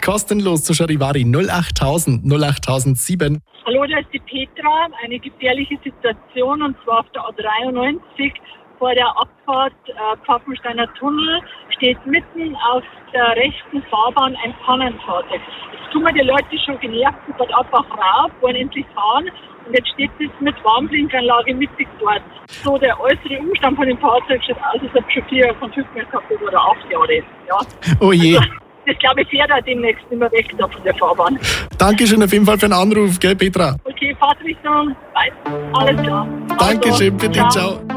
kostenlos zu Charivari 08000 08007. Hallo, da ist die Petra. Eine gefährliche Situation, und zwar auf der A93 vor der Abfahrt Pfaffensteiner Tunnel steht mitten auf der rechten Fahrbahn ein Pannenfahrzeug. Jetzt tun mir die Leute schon genervt und dort einfach rauf, wollen endlich fahren. Und jetzt steht es mit Warnblinkanlage mittig dort. So, der äußere Umstand von dem Fahrzeug schaut aus, als ob schon 4 Konflikte gehabt oder 8 Jahre. Ja. Oh je. Also, das glaube ich fährt er demnächst nicht mehr weg da von der Fahrbahn. Dankeschön auf jeden Fall für den Anruf, gell, Petra? Okay, Fahrtrichtung, weiß. Alles klar. Dankeschön, bitte, ciao.